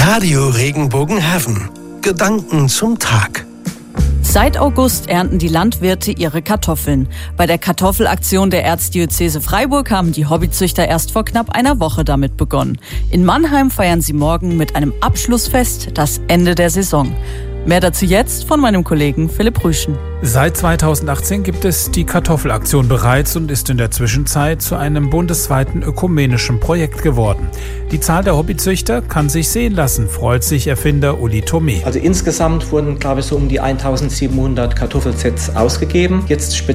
Radio Regenbogenhaven. Gedanken zum Tag. Seit August ernten die Landwirte ihre Kartoffeln. Bei der Kartoffelaktion der Erzdiözese Freiburg haben die Hobbyzüchter erst vor knapp einer Woche damit begonnen. In Mannheim feiern sie morgen mit einem Abschlussfest das Ende der Saison. Mehr dazu jetzt von meinem Kollegen Philipp Rüschen. Seit 2018 gibt es die Kartoffelaktion bereits und ist in der Zwischenzeit zu einem bundesweiten ökumenischen Projekt geworden. Die Zahl der Hobbyzüchter kann sich sehen lassen, freut sich Erfinder Uli Thomé. Also insgesamt wurden, glaube ich, so um die 1700 Kartoffelsets ausgegeben. Jetzt